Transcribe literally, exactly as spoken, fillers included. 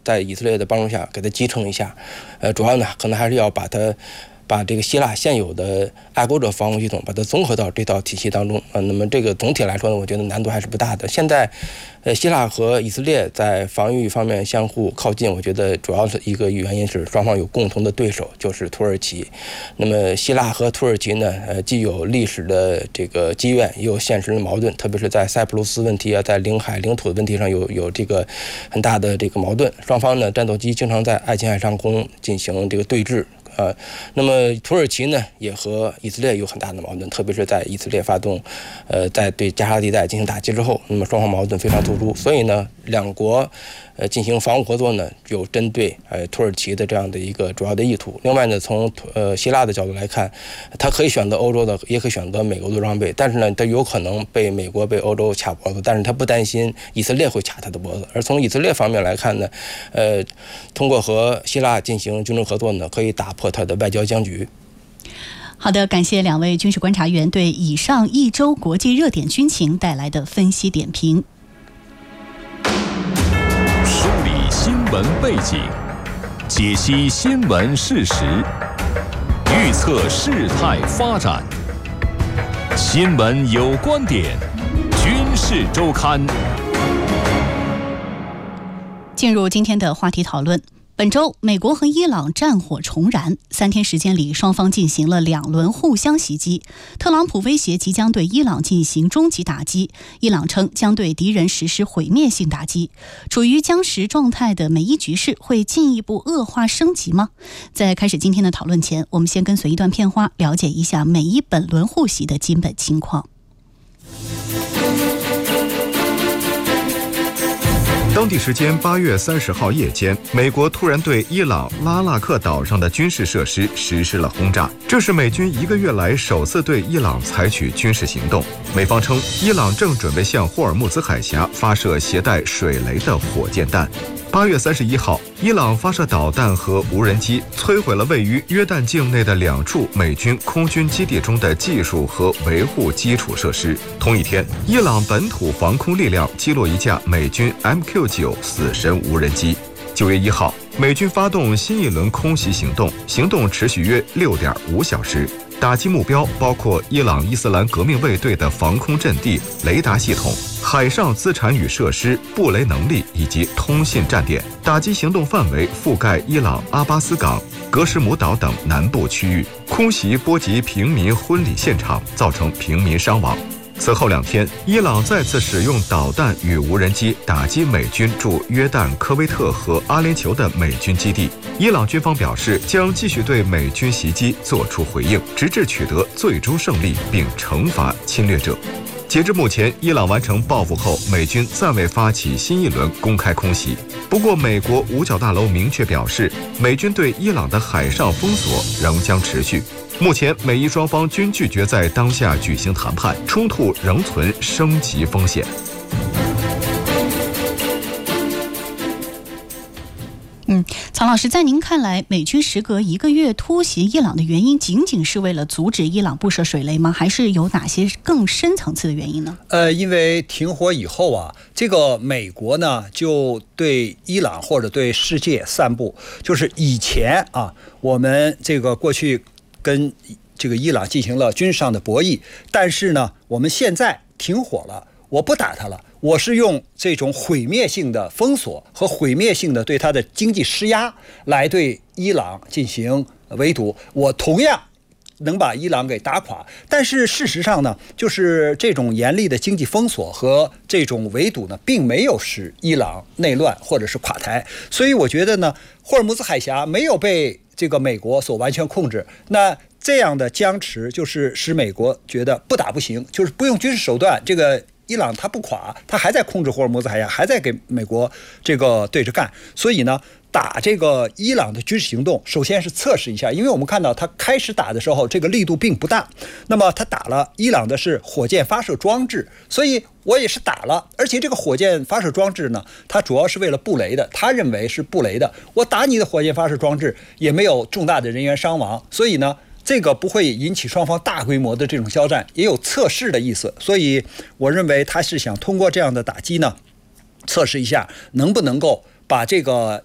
在以色列的帮助下给它集成一下，呃，主要呢可能还是要把它。把这个希腊现有的爱国者防空系统把它综合到这套体系当中啊，那么这个总体来说呢，我觉得难度还是不大的。现在，呃，希腊和以色列在防御方面相互靠近，我觉得主要是一个原因是双方有共同的对手，就是土耳其。那么希腊和土耳其呢，呃，既有历史的这个积怨，也有现实的矛盾，特别是在塞浦路斯问题啊，在领海领土的问题上有有这个很大的这个矛盾。双方呢，战斗机经常在爱琴海上空进行这个对峙。呃，那么土耳其呢，也和以色列有很大的矛盾，特别是在以色列发动，呃，在对加沙地带进行打击之后，那么双方矛盾非常突出，所以呢，两国呃进行防务合作呢，有针对呃土耳其的这样的一个主要的意图。另外呢，从呃希腊的角度来看，它可以选择欧洲的，也可以选择美国的装备，但是呢，它有可能被美国、被欧洲卡脖子，但是它不担心以色列会卡它的脖子。而从以色列方面来看呢，呃，通过和希腊进行军事合作呢，可以打破它的外交僵局。 好的，感谢两位军事观察员对以上一周国际热点军情带来的分析点评。 梳理新闻背景，解析新闻事实，预测事态发展。新闻有观点，军事周刊。 进入今天的话题讨论。本周，美国和伊朗战火重燃，三天时间里，双方进行了两轮互相袭击。特朗普威胁即将对伊朗进行终极打击，伊朗称将对敌人实施毁灭性打击。处于僵持状态的美伊局势会进一步恶化升级吗？在开始今天的讨论前，我们先跟随一段片花，了解一下美伊本轮互袭的基本情况。 当地时间八月三十号夜间，美国突然对伊朗拉纳克岛上的军事设施实施了轰炸，这是美军一个月来首次对伊朗采取军事行动。美方称，伊朗正准备向霍尔木兹海峡发射携带水雷的火箭弹。八月三十一号，伊朗发射导弹和无人机，摧毁了位于约旦境内的两处美军空军基地中的技术和维护基础设施。同一天，伊朗本土防空力量击落一架美军 M Q 九 死神无人机。九月一号，美军发动新一轮空袭行动，行动持续约六点五小时。打击目标包括伊朗伊斯兰革命卫队的防空阵地、雷达系统、海上资产与设施、布雷能力以及通信站点。打击行动范围覆盖伊朗阿巴斯港、格什姆岛等南部区域。空袭波及平民婚礼现场，造成平民伤亡。此后两天，伊朗再次使用导弹与无人机打击美军驻约旦、科威特和阿联酋的美军基地。伊朗军方表示，将继续对美军袭击作出回应，直至取得最终胜利并惩罚侵略者。截至目前，伊朗完成报复后，美军暂未发起新一轮公开空袭。不过，美国五角大楼明确表示，美军对伊朗的海上封锁仍将持续。目前，美伊双方均拒绝在当下举行谈判，冲突仍存升级风险。 嗯，曹老师，在您看来，美军时隔一个月突袭伊朗的原因，仅仅是为了阻止伊朗布设水雷吗？还是有哪些更深层次的原因呢？ 呃，因为停火以后啊，这个美国呢就对伊朗或者对世界散布，就是以前啊，我们这个过去跟这个伊朗进行了军事上的博弈，但是呢，我们现在停火了，我不打它了。我是用这种毁灭性的封锁和毁灭性的对它的经济施压来对伊朗进行围堵，我同样能把伊朗给打垮。但是事实上呢，就是这种严厉的经济封锁和这种围堵呢，并没有使伊朗内乱或者是垮台。所以我觉得呢，霍尔木兹海峡没有被这个美国所完全控制，那这样的僵持就是使美国觉得不打不行，就是不用军事手段，这个伊朗他不垮，他还在控制霍尔木兹海峡，还在给美国这个对着干。所以呢，打这个伊朗的军事行动，首先是测试一下，因为我们看到他开始打的时候，这个力度并不大。那么他打了伊朗的是火箭发射装置，所以我也是打了，而且这个火箭发射装置呢，它主要是为了布雷的，他认为是布雷的。我打你的火箭发射装置也没有重大的人员伤亡，所以呢，这个不会引起双方大规模的这种交战，也有测试的意思。所以我认为他是想通过这样的打击呢，测试一下能不能够把这个